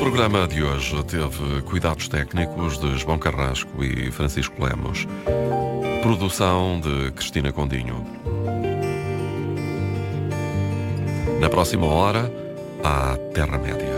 programa de hoje teve cuidados técnicos de João Carrasco e Francisco Lemos. Produção de Cristina Condinho. Na próxima hora, à Terra-média.